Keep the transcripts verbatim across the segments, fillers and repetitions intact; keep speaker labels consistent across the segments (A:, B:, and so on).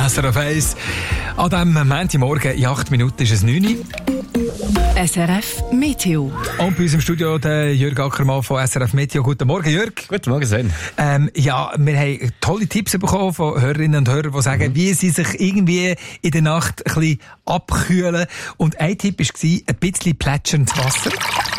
A: S R F eins. An diesem Montagmorgen in acht Minuten ist es neun Uhr.
B: S R F Meteo.
A: Und bei uns im Studio der Jörg Ackermann von S R F Meteo. Guten Morgen, Jörg.
C: Guten Morgen, Sven.
A: Ähm, ja, wir haben tolle Tipps bekommen von Hörerinnen und Hörern, die sagen, mhm. wie sie sich irgendwie in der Nacht ein bisschen abkühlen. Und ein Tipp war, ein bisschen plätscherndes Wasser.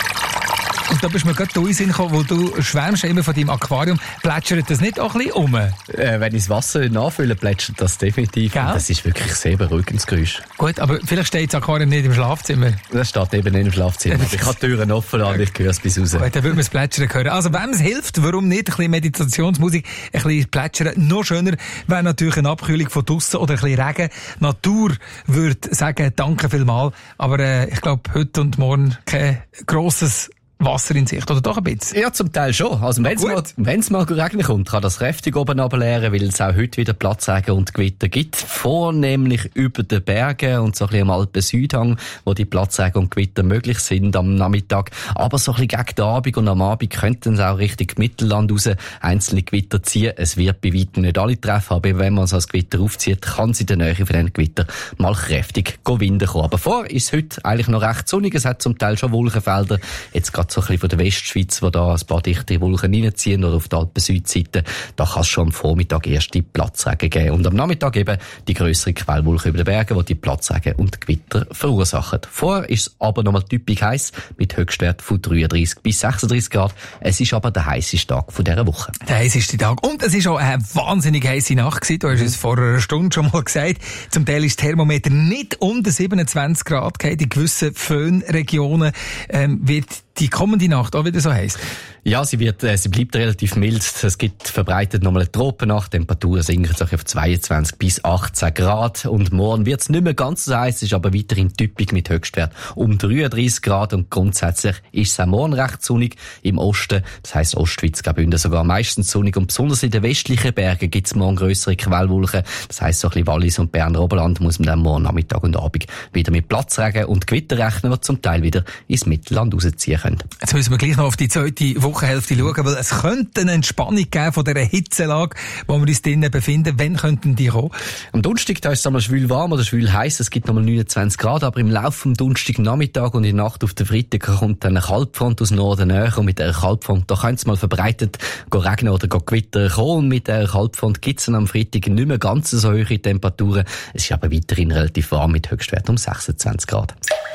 A: Und da bist du mir gerade in den Sinn gekommen, wo du schwärmst immer von deinem Aquarium. Plätschert das nicht auch ein bisschen um?
C: Äh, wenn ich das Wasser nachfülle, plätschert das definitiv.
A: Gell?
C: Das ist wirklich sehr beruhigendes Geräusch.
A: Gut, aber vielleicht steht das Aquarium nicht im Schlafzimmer.
C: Das steht eben nicht im Schlafzimmer. Ich habe die Türen offen lassen, ich höre es bis raus.
A: Gut, dann würde man das Plätschern hören. Also, wem es hilft, warum nicht? Ein bisschen Meditationsmusik, ein bisschen Plätschern. Noch schöner wäre natürlich eine Abkühlung von draussen oder ein bisschen Regen. Die Natur würde sagen, danke vielmals. Aber äh, ich glaube, heute und morgen kein grosses Wasser in Sicht, oder doch ein bisschen?
C: Ja, zum Teil schon. Also, wenn es mal, wenn's mal regnen kommt, kann das kräftig oben runterleeren, weil es auch heute wieder Platzregen und Gewitter gibt. Vornehmlich über den Bergen und so ein bisschen am Alpen-Südhang, wo die Platzregen und Gewitter möglich sind am Nachmittag. Aber so ein bisschen gegen den Abend und am Abend könnten es auch Richtung Mittelland raus einzelne Gewitter ziehen. Es wird bei weitem nicht alle treffen, aber wenn man so ein Gewitter aufzieht, kann es in der Nähe von diesen Gewitter mal kräftig Winden kommen. Aber vor ist es heute eigentlich noch recht sonnig. Es hat zum Teil schon Wolkenfelder. Jetzt gerade so ein bisschen von der Westschweiz, wo da ein paar dichte Wolken reinziehen, oder auf der Alpen-Südseite, da kann es schon am Vormittag erste Platzregen geben. Und am Nachmittag eben die grössere Quellwolke über den Bergen, die die Platzregen und Gewitter verursachen. Vorher ist es aber nochmal typisch heiß, mit Höchstwert von dreiunddreißig bis sechsunddreißig Grad. Es ist aber der heißeste Tag von dieser Woche.
A: Der heißeste Tag. Und es ist auch eine wahnsinnig heiße Nacht gewesen. Du hast es vor einer Stunde schon mal gesagt. Zum Teil ist das Thermometer nicht unter siebenundzwanzig Grad gegangen. In gewissen Föhnregionen ähm, wird die kommende Nacht auch wieder so heiß.
C: Ja, sie wird, äh, sie bleibt relativ mild. Es gibt verbreitet nochmal eine Tropennacht. Temperaturen sinken sich auf zweiundzwanzig bis achtzehn Grad. Und morgen wird es nicht mehr ganz so heiß, ist aber weiterhin typisch mit Höchstwert um dreiunddreißig Grad. Und grundsätzlich ist es auch morgen recht sonnig im Osten. Das heisst, Ostschweiz, Graubünden sogar meistens sonnig. Und besonders in den westlichen Bergen gibt es morgen grössere Quellwolken. Das heisst, so ein bisschen Wallis und Berner Oberland muss man dann morgen Nachmittag und Abend wieder mit Platzregen und Gewitter rechnen, die zum Teil wieder ins Mittelland rausziehen können.
A: Jetzt müssen wir gleich noch auf die zweite Wochenhälfte schauen, weil es könnte eine Entspannung geben von dieser Hitzelage, wo wir uns drinnen befinden. Wann könnten die kommen?
C: Am Donnerstag, da ist es einmal schwül warm oder schwül heiß. Es gibt nochmal neunundzwanzig Grad, aber im Laufe vom Donnerstag Nachmittag und in der Nacht auf den Freitag kommt dann eine Kaltfront aus Norden näher. Und mit dieser Kaltfront, da könnte es mal verbreitet regnen oder Gewitter kommen. Und mit dieser Kaltfront gibt es dann am Freitag nicht mehr ganz so hohe Temperaturen. Es ist aber weiterhin relativ warm mit Höchstwert um sechsundzwanzig Grad.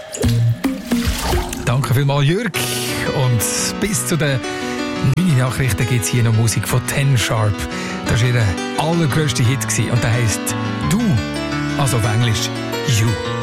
A: Danke vielmals, Jörg. Und bis zu den neuen Nachrichten gibt es hier noch Musik von Ten Sharp. Das war ihr allergrösster Hit und der heisst «Du», also auf Englisch «You».